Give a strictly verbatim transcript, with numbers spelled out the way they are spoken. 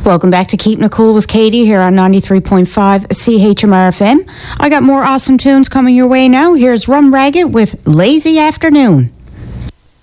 Welcome back to Keeping It Cool with Katie here on ninety-three point five C H M R F M. I got more awesome tunes coming your way now. Here's Rum Ragged with Lazy Afternoon.